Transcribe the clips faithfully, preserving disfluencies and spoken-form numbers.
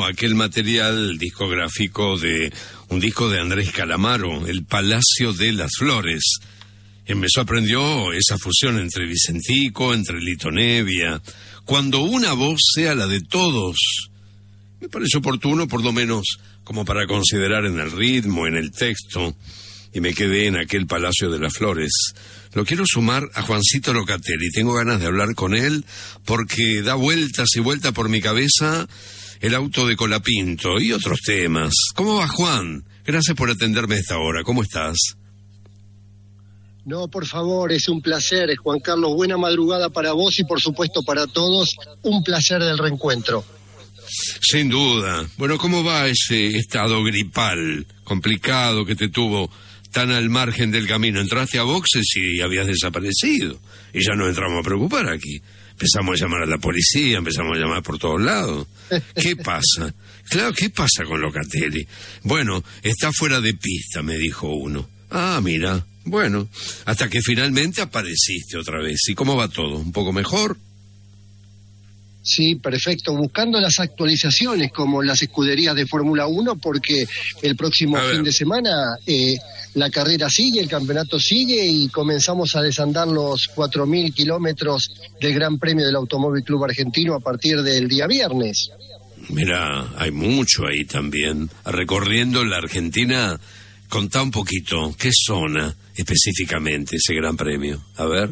sonó aquel material discográfico de un disco de Andrés Calamaro, El Palacio de las Flores. Y me sorprendió esa fusión entre Vicentico, entre Lito Nevia. Cuando una voz sea la de todos, me parece oportuno, por lo menos, como para considerar en el ritmo, en el texto, y me quedé en aquel Palacio de las Flores. Lo quiero sumar a Juancito Locatelli. Tengo ganas de hablar con él porque da vueltas y vueltas por mi cabeza el auto de Colapinto y otros temas. ¿Cómo va, Juan? Gracias por atenderme a esta hora. ¿Cómo estás? No, por favor, es un placer, Juan Carlos. Buena madrugada para vos y, por supuesto, para todos. Un placer del reencuentro. Sin duda. Bueno, ¿cómo va ese estado gripal complicado que te tuvo tan al margen del camino? Entraste a boxes y habías desaparecido. Y ya nos entramos a preocupar aquí. Empezamos a llamar a la policía, empezamos a llamar por todos lados. ¿Qué pasa? Claro, ¿qué pasa con Locatelli? Bueno, está fuera de pista, me dijo uno. Ah, mira, bueno, hasta que finalmente apareciste otra vez. ¿Y cómo va todo? ¿Un poco mejor? Sí, perfecto. Buscando las actualizaciones como las escuderías de Fórmula uno, porque el próximo fin de semana eh, la carrera sigue, el campeonato sigue y comenzamos a desandar los cuatro mil kilómetros del Gran Premio del Automóvil Club Argentino a partir del día viernes. Mira, hay mucho ahí también. Recorriendo la Argentina, contá un poquito, ¿qué zona específicamente ese Gran Premio? A ver.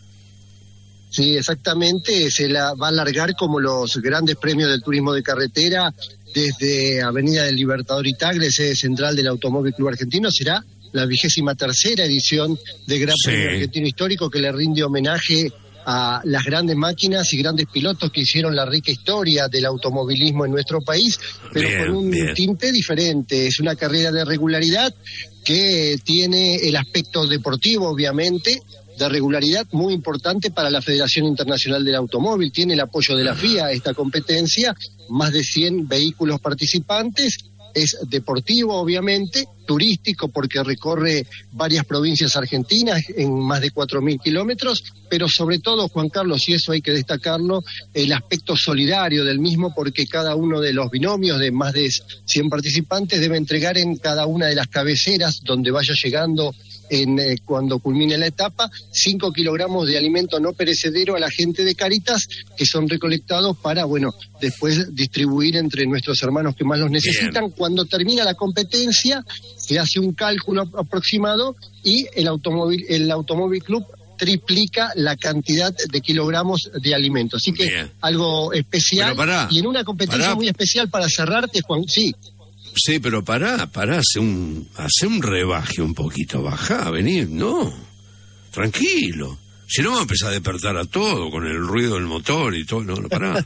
Sí, exactamente, se la va a alargar como los grandes premios del turismo de carretera desde Avenida del Libertador y Tagle, sede central del Automóvil Club Argentino. Será la vigésima tercera edición del Gran sí. Premio Argentino Histórico, que le rinde homenaje a las grandes máquinas y grandes pilotos que hicieron la rica historia del automovilismo en nuestro país, pero bien, con un bien. tinte diferente. Es una carrera de regularidad que tiene el aspecto deportivo, obviamente, de regularidad muy importante para la Federación Internacional del Automóvil. Tiene el apoyo de la F I A esta competencia, más de cien vehículos participantes. Es deportivo, obviamente, turístico porque recorre varias provincias argentinas en más de cuatro mil kilómetros, pero sobre todo, Juan Carlos, y eso hay que destacarlo, el aspecto solidario del mismo, porque cada uno de los binomios de más de cien participantes debe entregar en cada una de las cabeceras donde vaya llegando en eh, cuando culmine la etapa, cinco kilogramos de alimento no perecedero a la gente de Cáritas, que son recolectados para, bueno, después distribuir entre nuestros hermanos que más los necesitan. Bien. Cuando termina la competencia, se hace un cálculo aproximado y el automóvil, el Automóvil Club triplica la cantidad de kilogramos de alimento. Así que bien. Algo especial. Pará, y en una competencia pará. muy especial para cerrarte, Juan, sí. Sí, pero pará, pará, hace un, hace un rebaje un poquito, bajá, vení, no, tranquilo. Si no vamos a empezar a despertar a todo con el ruido del motor y todo, no, no, pará.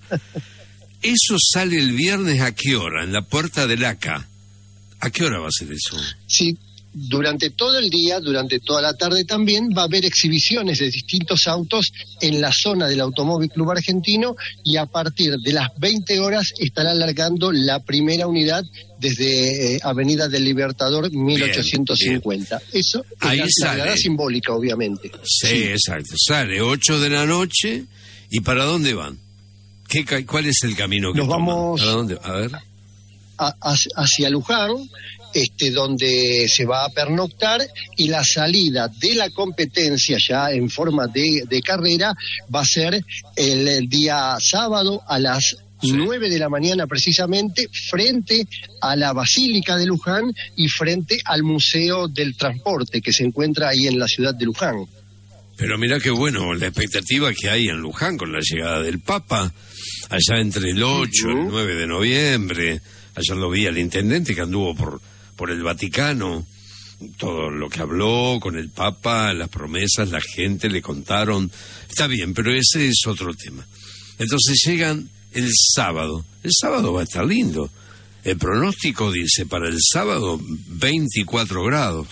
Eso sale el viernes, ¿a qué hora? En la puerta del A C A. ¿A qué hora va a ser eso? Sí, durante todo el día, durante toda la tarde también, va a haber exhibiciones de distintos autos en la zona del Automóvil Club Argentino y a partir de las veinte horas estará alargando la primera unidad desde eh, Avenida del Libertador mil ochocientos cincuenta. Bien, bien. Eso es ahí la, sale. La largada simbólica, obviamente. Sí, sí, exacto. Sale ocho de la noche. ¿Y para dónde van? ¿Qué, ¿Cuál es el camino que Nos toman? vamos ¿Para dónde? A ver. A, a, hacia Luján, este, donde se va a pernoctar, y la salida de la competencia ya en forma de, de carrera va a ser el, el día sábado a las sí. nueve de la mañana precisamente, frente a la Basílica de Luján y frente al Museo del Transporte que se encuentra ahí en la ciudad de Luján. Pero mira qué bueno, la expectativa que hay en Luján con la llegada del Papa, allá entre el ocho y uh-huh. el nueve de noviembre. Ayer lo vi al intendente que anduvo por, por el Vaticano, todo lo que habló con el Papa, las promesas, la gente le contaron. Está bien, pero ese es otro tema. Entonces llegan el sábado. El sábado va a estar lindo. El pronóstico dice para el sábado veinticuatro grados.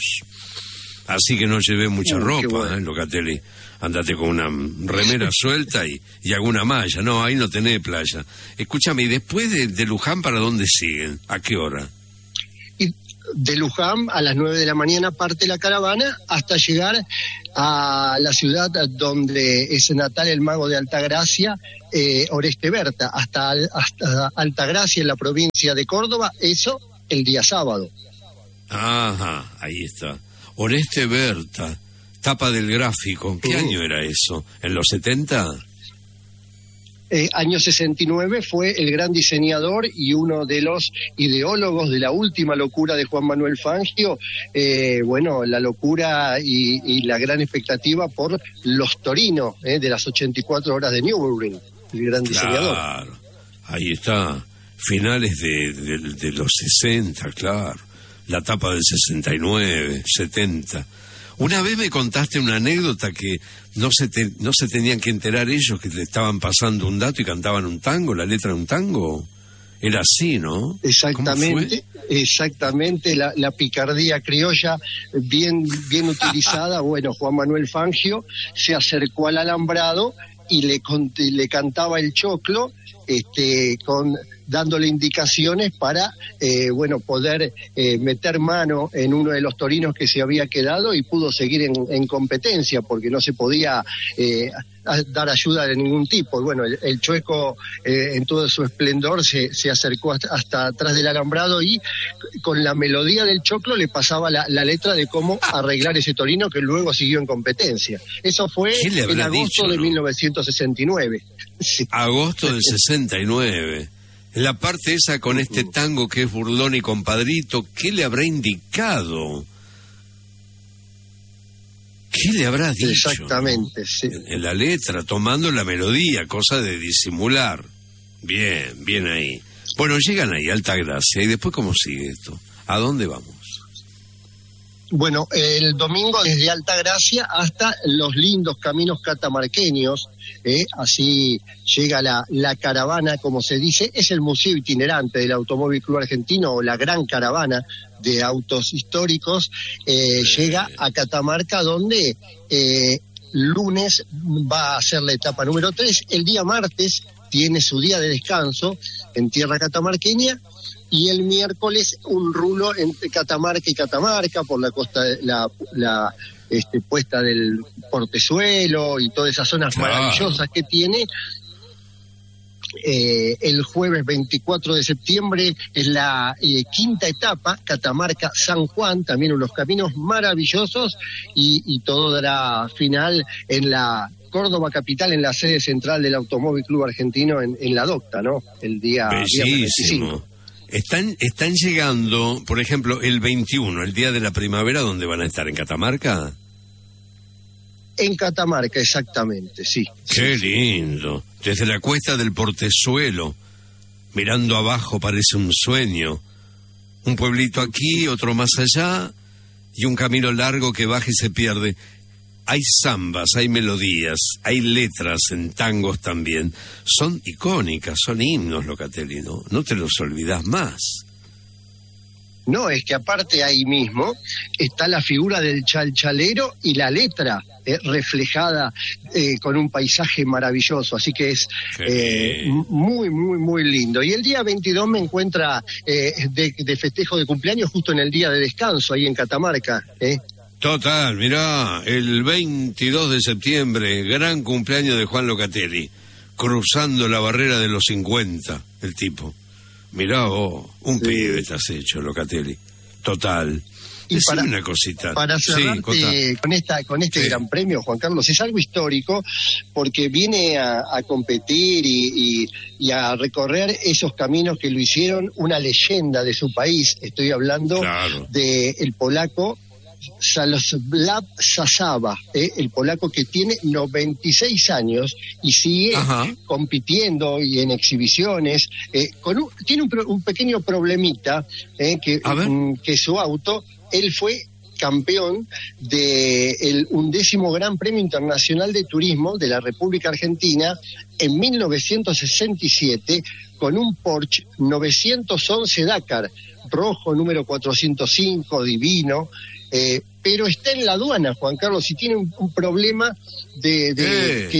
Así que no llevé mucha uh, ropa, bueno. ¿eh, Locatelli? Andate con una remera suelta y, y alguna malla. No, ahí no tenés playa. Escúchame, ¿y después de, de Luján para dónde siguen? ¿A qué hora? Y de Luján a las nueve de la mañana parte la caravana hasta llegar a la ciudad donde es natal el mago de Altagracia, eh, Oreste Berta, hasta, hasta Altagracia en la provincia de Córdoba, eso el día sábado. Ajá, ahí está. Oreste Berta, tapa del Gráfico. ¿Qué uh. año era eso? ¿En los setenta? Eh, año sesenta y nueve, fue el gran diseñador y uno de los ideólogos de la última locura de Juan Manuel Fangio. Eh, bueno, la locura y, y la gran expectativa por los torinos eh, de las ochenta y cuatro horas de Nürburgring, el gran claro, diseñador. Claro, ahí está. Finales de, de, de los sesenta, claro. La tapa del sesenta y nueve, setenta. Una vez me contaste una anécdota que no se te, no se tenían que enterar ellos que le estaban pasando un dato y cantaban un tango, la letra de un tango. Era así, ¿no? Exactamente, exactamente, la, la picardía criolla bien, bien utilizada. Bueno, Juan Manuel Fangio se acercó al alambrado y le, le cantaba el choclo, este, con dándole indicaciones para eh, bueno poder eh, meter mano en uno de los torinos que se había quedado, y pudo seguir en, en competencia porque no se podía eh, dar ayuda de ningún tipo. Y bueno, el, el chueco eh, en todo su esplendor se, se acercó hasta, hasta atrás del alambrado y con la melodía del choclo le pasaba la, la letra de cómo arreglar ese torino, que luego siguió en competencia. Eso fue en agosto dicho, de ¿no? mil novecientos sesenta y nueve. Sí. Agosto del sesenta y nueve. La parte esa con este tango que es burlón y compadrito, ¿qué le habrá indicado? ¿Qué le habrá dicho? Exactamente, ¿no? Sí. En, en la letra, tomando la melodía, cosa de disimular. Bien, bien ahí. Bueno, llegan ahí, Altagracia, y después ¿cómo sigue esto? ¿A dónde vamos? Bueno, el domingo desde Altagracia hasta los lindos caminos catamarqueños, eh, así llega la, la caravana, como se dice, es el museo itinerante del Automóvil Club Argentino, o la gran caravana de autos históricos, eh, llega a Catamarca, donde eh, lunes va a ser la etapa número tres, el día martes tiene su día de descanso en tierra catamarqueña, y el miércoles un rulo entre Catamarca y Catamarca por la costa, la, la este, puesta del Portezuelo y todas esas zonas claro. maravillosas que tiene. Eh, el jueves veinticuatro de septiembre es la eh, quinta etapa, Catamarca-San Juan, también unos caminos maravillosos, y, y todo dará final en la Córdoba capital, en la sede central del Automóvil Club Argentino, en, en la Docta, ¿no? El día, día veinticinco. Están, están llegando, por ejemplo, el veintiuno, el día de la primavera, ¿dónde van a estar? ¿En Catamarca? En Catamarca, exactamente, sí. Qué sí. lindo. Desde la cuesta del Portezuelo, mirando abajo parece un sueño. Un pueblito aquí, otro más allá, y un camino largo que baja y se pierde. Hay zambas, hay melodías, hay letras en tangos también. Son icónicas, son himnos, Locatelli, ¿no? No te los olvidás más. No, es que aparte ahí mismo está la figura del chalchalero y la letra eh, reflejada eh, con un paisaje maravilloso, así que es eh, muy, muy, muy lindo. Y el día veintidós me encuentra eh, de, de festejo de cumpleaños justo en el día de descanso ahí en Catamarca, ¿eh? Total, mirá, el veintidós de septiembre, gran cumpleaños de Juan Locatelli, cruzando la barrera de los cincuenta, el tipo. Mirá vos, un sí. pibe estás hecho, Locatelli. Total. Y para, una cosita. Para cerrarte sí, con esta con este sí. gran premio, Juan Carlos, es algo histórico porque viene a, a competir y, y, y a recorrer esos caminos que lo hicieron una leyenda de su país. Estoy hablando claro. de el polaco Stanislav Sasaba, eh, el polaco que tiene noventa y seis años y sigue Ajá. compitiendo y en exhibiciones. Eh, con un, tiene un, un pequeño problemita, eh, que, mm, que su auto, él fue campeón del undécimo Gran Premio Internacional de Turismo de la República Argentina en mil novecientos sesenta y siete con un Porsche novecientos once Dakar, rojo, número cuatrocientos cinco, divino. Eh, pero está en la aduana, Juan Carlos, y tiene un, un problema de, de eh. que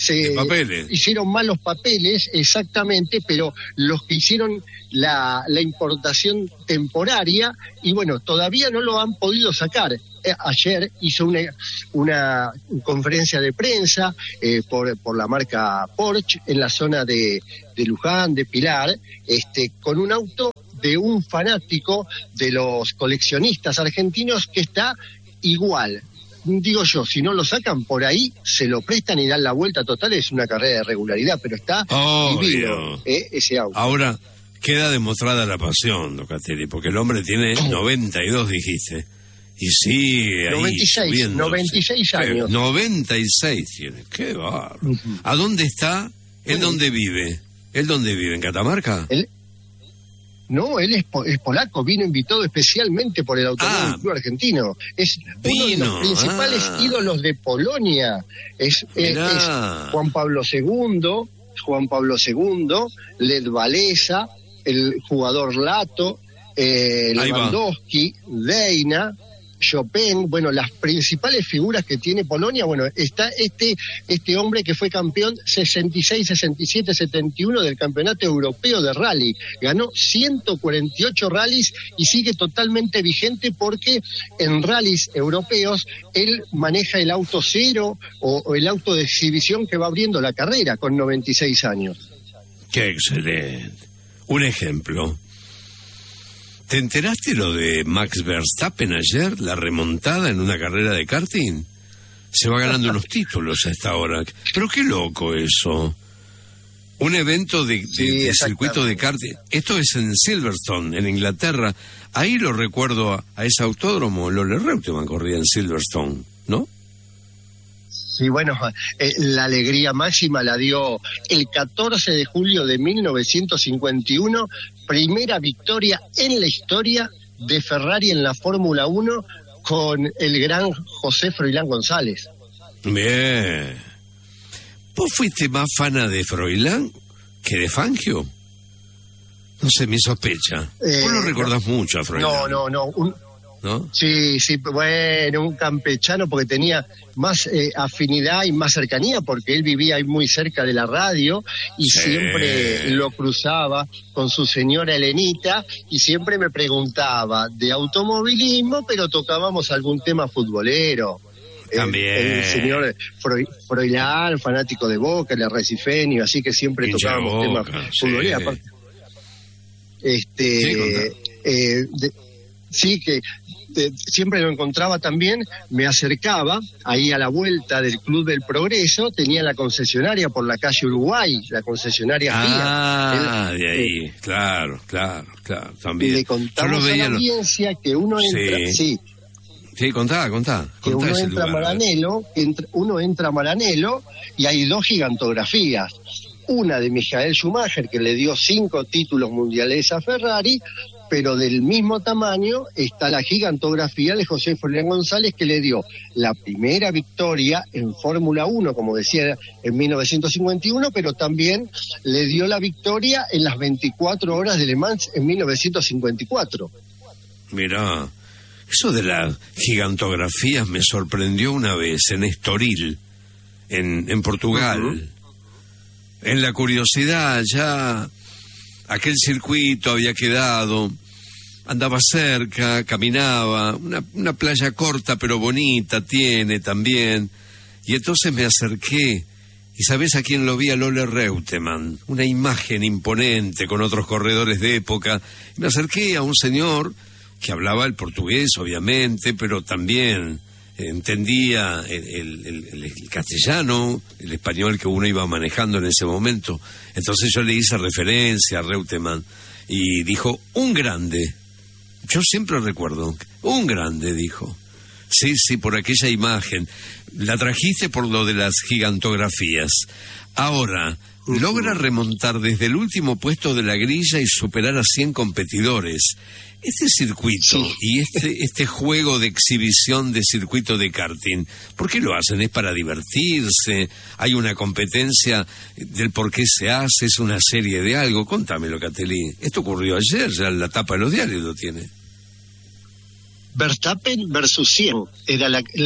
se hicieron mal los papeles, exactamente, pero los que hicieron la, la importación temporaria, y bueno, todavía no lo han podido sacar. Eh, ayer hizo una, una conferencia de prensa eh, por, por la marca Porsche en la zona de, de Luján, de Pilar, este, con un auto de un fanático de los coleccionistas argentinos que está igual. Digo yo, si no lo sacan por ahí, se lo prestan y dan la vuelta total, es una carrera de regularidad, pero está oh, divino eh, ese auto. Ahora queda demostrada la pasión, Locatelli, porque el hombre tiene noventa y dos, dijiste, y sigue ahí noventa y seis, subiéndose. noventa y seis años. noventa y seis tiene, qué bárbaro. Uh-huh. ¿A dónde está? ¿Él uh-huh. dónde vive? ¿Él dónde vive? ¿En Catamarca? ¿Él? No, él es, es polaco, vino invitado especialmente por el Automóvil ah, Club Argentino. Es uno vino, de los principales ah. ídolos de Polonia. Es, es, es Juan Pablo segundo, Juan Pablo segundo, Lech Walesa, el jugador Lato, eh, Lewandowski, Deina, Chopin, bueno, las principales figuras que tiene Polonia. Bueno, está este este hombre que fue campeón sesenta y seis, sesenta y siete, setenta y uno del Campeonato Europeo de Rally. Ganó ciento cuarenta y ocho rallies y sigue totalmente vigente porque en rallies europeos él maneja el auto cero o, o el auto de exhibición que va abriendo la carrera con noventa y seis años. ¡Qué excelente! Un ejemplo. ¿Te enteraste lo de Max Verstappen ayer? La remontada en una carrera de karting. Se va ganando unos títulos a esta hora. Pero qué loco eso. Un evento de, de, sí, de circuito de karting. Esto es en Silverstone, en Inglaterra. Ahí lo recuerdo a, a ese autódromo. Lola Reutemann corría en Silverstone, ¿no? Sí, bueno, eh, la alegría máxima la dio el catorce de julio de mil novecientos cincuenta y uno, primera victoria en la historia de Ferrari en la Fórmula uno con el gran José Froilán González. Bien. ¿Vos fuiste más fana de Froilán que de Fangio? No sé, me sospecha. Eh, Vos lo recordás no, mucho a Froilán. No, no, no. Un... ¿No? Sí, sí, bueno, un campechano porque tenía más eh, afinidad y más cercanía porque él vivía ahí muy cerca de la radio y sí. siempre lo cruzaba con su señora Elenita y siempre me preguntaba de automovilismo, pero tocábamos algún tema futbolero. También. El, el señor Froilán, fanático de Boca, el arrecifeño, así que siempre Pincha tocábamos Boca, temas sí. futboleros. Aparte, este, sí, eh, de, sí que Eh, siempre lo encontraba también, me acercaba ahí a la vuelta del Club del Progreso, tenía la concesionaria por la calle Uruguay, la concesionaria Ah, Fiat. de ahí, eh, claro, claro, claro, también. Y le contamos a la audiencia lo... que uno entra, sí, sí, sí contá, contá, que contá uno ese entra lugar, a Maranello, entra, uno entra a Maranello y hay dos gigantografías. Una de Michael Schumacher, que le dio cinco títulos mundiales a Ferrari, pero del mismo tamaño está la gigantografía de José Froilán González, que le dio la primera victoria en Fórmula uno, como decía, en mil novecientos cincuenta y uno, pero también le dio la victoria en las veinticuatro horas de Le Mans en mil novecientos cincuenta y cuatro. Mirá, eso de las gigantografías me sorprendió una vez en Estoril, en, en Portugal. Uh-huh. En la curiosidad, ya aquel circuito había quedado, andaba cerca, caminaba, una, una playa corta pero bonita tiene también, y entonces me acerqué, y ¿sabés a quién lo vi? A Lola Reutemann, una imagen imponente con otros corredores de época. Me acerqué a un señor que hablaba el portugués, obviamente, pero también entendía el, el, el, el castellano, el español que uno iba manejando en ese momento. Entonces yo le hice referencia a Reutemann y dijo, un grande. Yo siempre recuerdo, un grande, dijo. Sí, sí, por aquella imagen. La trajiste por lo de las gigantografías. Ahora, logra remontar desde el último puesto de la grilla y superar a cien competidores. Este circuito sí. y este este juego de exhibición de circuito de karting, ¿por qué lo hacen? ¿Es para divertirse? ¿Hay una competencia del por qué se hace? ¿Es una serie de algo? Contámelo, Locatelli. Esto ocurrió ayer, ya la tapa de los diarios lo tiene. Verstappen versus cien era la, la,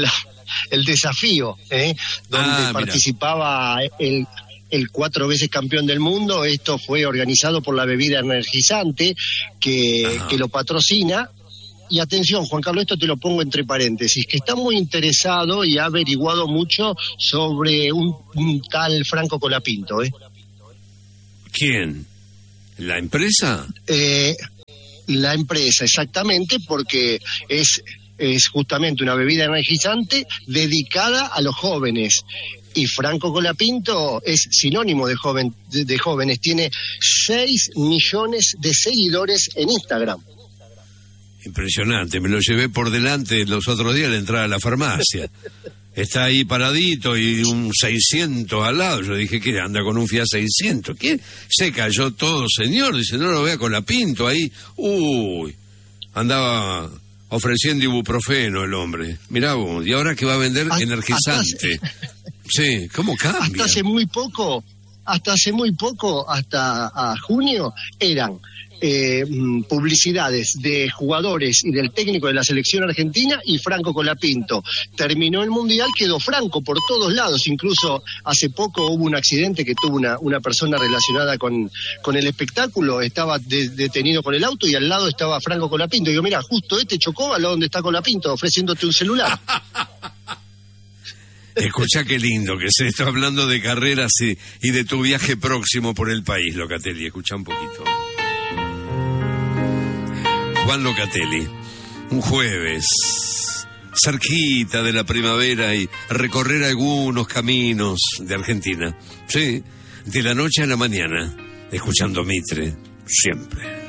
el desafío, ¿eh? donde ah, participaba el, el cuatro veces campeón del mundo. Esto fue organizado por la bebida energizante que, que lo patrocina. Y atención, Juan Carlos, esto te lo pongo entre paréntesis, que está muy interesado y ha averiguado mucho sobre un, un tal Franco Colapinto, ¿eh? ¿Quién? ¿La empresa? Eh, la empresa, exactamente, porque es, es justamente una bebida energizante dedicada a los jóvenes. Y Franco Colapinto es sinónimo de, joven, de, de jóvenes, tiene seis millones de seguidores en Instagram. Impresionante, me lo llevé por delante los otros días al entrar a la farmacia. Está ahí paradito y un seiscientos al lado. Yo dije, ¿qué anda con un Fiat seiscientos? ¿Qué? Se cayó todo, señor. Dice, no lo vea con la Pinto ahí. Uy, andaba ofreciendo ibuprofeno el hombre. Mirá vos, y ahora que va a vender hasta, energizante. Hasta hace, sí, ¿cómo cambia? Hasta hace muy poco, hasta hace muy poco, hasta a junio, eran... Eh, publicidades de jugadores y del técnico de la selección argentina y Franco Colapinto. Terminó el Mundial, quedó Franco por todos lados, incluso hace poco hubo un accidente que tuvo una, una persona relacionada con, con el espectáculo, estaba de, detenido con el auto y al lado estaba Franco Colapinto. Y digo, mira, justo este chocó al lado donde está Colapinto, ofreciéndote un celular. Escucha qué lindo que se está hablando de carreras y, y de tu viaje próximo por el país, Locatelli. Escucha un poquito. Juan Locatelli, un jueves, cerquita de la primavera y recorrer algunos caminos de Argentina. Sí, de la noche a la mañana, escuchando Mitre, siempre.